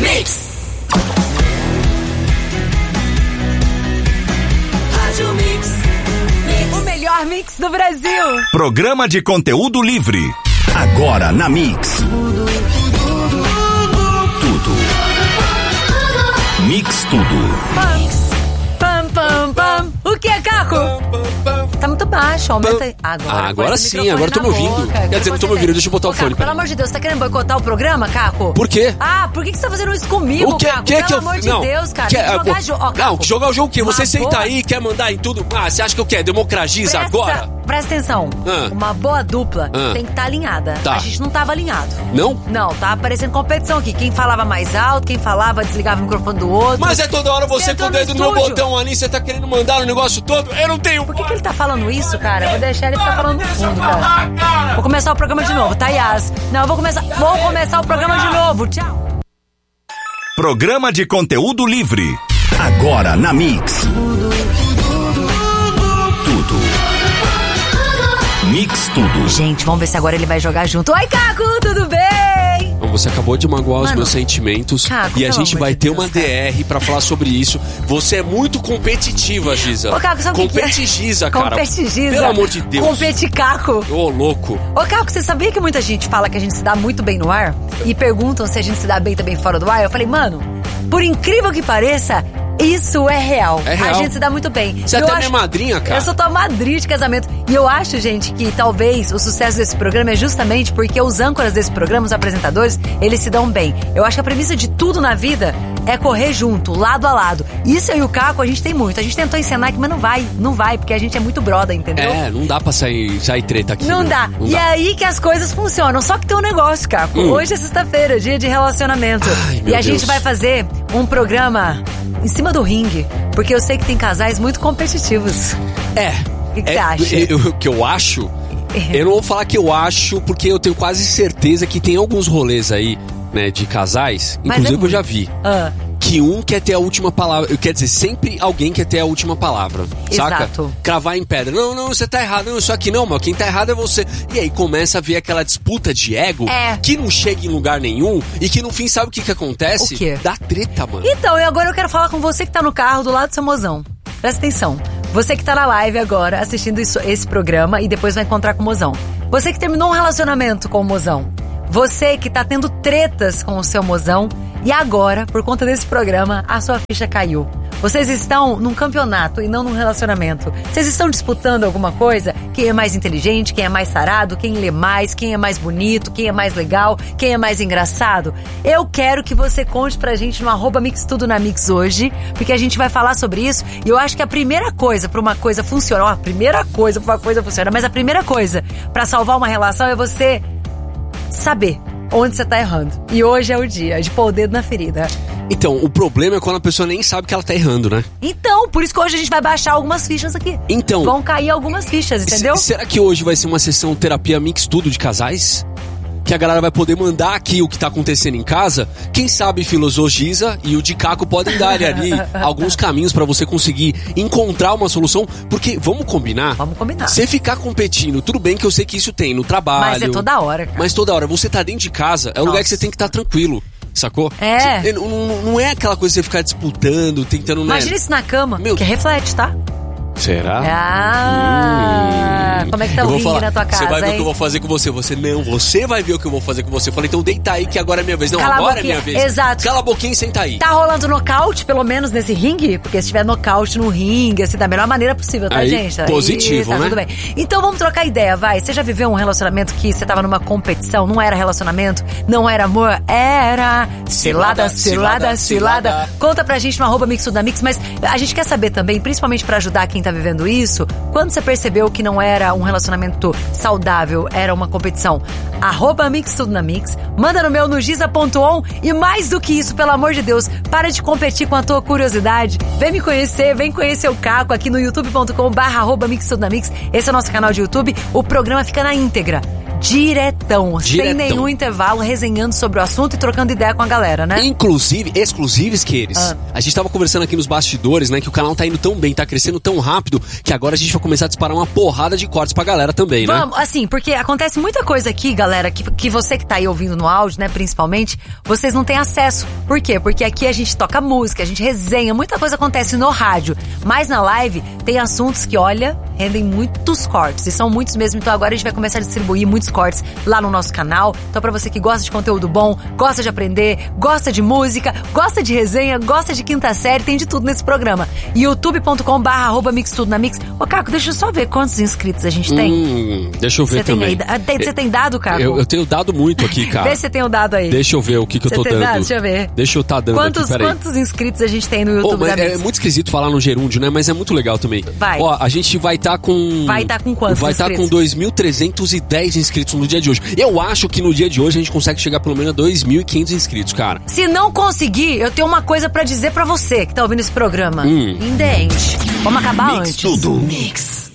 Mix. Rádio Mix. O melhor mix do Brasil. Programa de conteúdo livre. Agora na Mix. Tudo. Mix tudo. Pam, pam, pam. O que é, Caco? Tá muito baixo, aumenta aí. Agora sim, agora eu tô me ouvindo. Quer dizer, não tô me ouvindo, deixa eu botar o fone. Pelo amor de Deus, você tá querendo boicotar o programa, Caco? Por quê? Por que você tá fazendo isso comigo, o que, Caco? Pelo amor de Deus, cara. Jogar jogo. Não, jogar o jogo o quê? Você senta aí, quer mandar em tudo. Você acha que eu quero? Democratiza agora? Presta atenção. Uma boa dupla tem que estar alinhada. Tá. A gente não tava alinhado. Não? Não, tá aparecendo competição aqui. Quem falava mais alto, quem falava desligava o microfone do outro. Mas é toda hora você com o dedo no meu botão ali, você tá querendo mandar o negócio todo? Eu não tenho. Por que ele tá falando isso, cara? Vou deixar ele ficar falando no fundo, cara. Vou começar o programa de novo, tá, Yas? Não, vou começar o programa de novo. Tchau. Programa de conteúdo livre. Agora na Mix. Tudo. Mix tudo. Gente, vamos ver se agora ele vai jogar junto. Oi, Caco, tudo bem? Você acabou de magoar os meus sentimentos. Caco, e a gente vai ter uma DR pra falar sobre isso. Você é muito competitiva, Giza. Ô, Caco, sabe o que é? Competigiza, cara. Competigiza. Pelo amor de Deus. Competicaco. Ô, louco. Ô, Caco, você sabia que muita gente fala que a gente se dá muito bem no ar? E perguntam se a gente se dá bem também fora do ar? Eu falei, mano, por incrível que pareça, isso é real. É real. A gente se dá muito bem. Você é até minha madrinha, cara. Eu sou tua madrinha de casamento. E eu acho, gente, que talvez o sucesso desse programa é justamente porque os âncoras desse programa, os apresentadores, eles se dão bem. Eu acho que a premissa de tudo na vida é correr junto, lado a lado. Isso eu e o Caco, a gente tem muito. A gente tentou ensinar aqui, mas não vai, porque a gente é muito brother, entendeu? Não dá pra sair treta aqui. Não dá. E é aí que as coisas funcionam. Só que tem um negócio, Caco. Hoje é sexta-feira, dia de relacionamento. E a gente vai fazer um programa em cima do ringue, porque eu sei que tem casais muito competitivos. O que você acha? O que eu acho? Eu não vou falar que eu acho, porque eu tenho quase certeza que tem alguns rolês aí, né, de casais, inclusive eu já vi, que um quer ter a última palavra. Quer dizer, sempre alguém quer ter a última palavra, saca? Exato. Cravar em pedra. Não, você tá errado. Não, isso aqui não, mas quem tá errado é você. E aí começa a ver aquela disputa de ego que não chega em lugar nenhum e que no fim sabe o que acontece? O quê? Dá treta, mano. Então, e agora eu quero falar com você que tá no carro do lado do seu mozão. Presta atenção. Você que tá na live agora, assistindo esse programa e depois vai encontrar com o mozão. Você que terminou um relacionamento com o mozão. Você que tá tendo tretas com o seu mozão e agora, por conta desse programa, a sua ficha caiu. Vocês estão num campeonato e não num relacionamento. Vocês estão disputando alguma coisa? Quem é mais inteligente, quem é mais sarado, quem lê mais, quem é mais bonito, quem é mais legal, quem é mais engraçado? Eu quero que você conte pra gente no @mixtudonamix hoje, porque a gente vai falar sobre isso. E eu acho que a primeira coisa pra uma coisa funcionar, mas a primeira coisa pra salvar uma relação é você saber onde você tá errando. E hoje é o dia de pôr o dedo na ferida. Então, o problema é quando a pessoa nem sabe que ela tá errando, né? Então, por isso que hoje a gente vai baixar algumas fichas aqui. Então... Vão cair algumas fichas, entendeu? Será que hoje vai ser uma sessão terapia mix tudo de casais? Que a galera vai poder mandar aqui o que tá acontecendo em casa? Quem sabe Filosogiza e o de Caco podem dar ali alguns caminhos pra você conseguir encontrar uma solução. Porque, vamos combinar? Vamos combinar. Você ficar competindo, tudo bem que eu sei que isso tem no trabalho. Mas é toda hora, cara. Mas toda hora. Você tá dentro de casa, é um lugar que você tem que estar tranquilo. Sacou? Não é aquela coisa de você ficar disputando, tentando... Imagina isso na cama, que reflete, tá? Será? Como é que tá o ringue na tua casa, Você vai ver hein? o que eu vou fazer com você. Você vai ver o que eu vou fazer com você. Eu falei, então deita aí que agora é minha vez. Não, Cala agora é minha vez. Exato. Cala a boquinha e senta aí. Tá rolando nocaute, pelo menos, nesse ringue? Porque se tiver nocaute no ringue, assim, da melhor maneira possível, tá, aí, gente? Positivo, tá, né? Tudo bem. Então vamos trocar ideia, vai. Você já viveu um relacionamento que você tava numa competição? Não era relacionamento? Não era amor? Era cilada. Conta pra gente no @mixtudonamix, mas a gente quer saber também, principalmente pra ajudar quem tá vivendo isso, quando você percebeu que não era um relacionamento saudável, era uma competição? @mixtudonamix, manda no meu no giza.on e mais do que isso, pelo amor de Deus, para de competir com a tua curiosidade. Vem me conhecer, vem conhecer o Caco aqui no youtube.com/@mixtudonamix. Esse é o nosso canal de YouTube. O programa fica na íntegra. diretão, sem nenhum intervalo, resenhando sobre o assunto e trocando ideia com a galera, né? Inclusive, exclusives, Keres. A gente tava conversando aqui nos bastidores, né, que o canal tá indo tão bem, tá crescendo tão rápido, que agora a gente vai começar a disparar uma porrada de cortes pra galera também, né? Vamos, assim, porque acontece muita coisa aqui, galera, que você que tá aí ouvindo no áudio, né, principalmente, vocês não têm acesso. Por quê? Porque aqui a gente toca música, a gente resenha, muita coisa acontece no rádio, mas na live tem assuntos que, olha, rendem muitos cortes, e são muitos mesmo, então agora a gente vai começar a distribuir muitos cortes lá no nosso canal. Então pra você que gosta de conteúdo bom, gosta de aprender, gosta de música, gosta de resenha, gosta de quinta série, tem de tudo nesse programa. youtube.com/mixtudonamix. Ô, Caco, deixa eu só ver quantos inscritos a gente tem. Deixa eu ver também. Você tem dado, Caco? Eu tenho dado muito aqui, cara. Vê se você tem o dado aí. Deixa eu ver o que eu tô dando. Dado? Deixa eu ver. Deixa eu tá dando aqui, peraí. Quantos inscritos a gente tem no YouTube da Mix? É muito esquisito falar no gerúndio, né? Mas é muito legal também. Vai. Ó, a gente vai estar com... Vai estar com quantos Vai estar com 2.310 inscritos no dia de hoje. Eu acho que no dia de hoje a gente consegue chegar pelo menos a 2.500 inscritos, cara. Se não conseguir, eu tenho uma coisa pra dizer pra você que tá ouvindo esse programa. In the end. Vamos acabar Mix antes. tudo. Mix.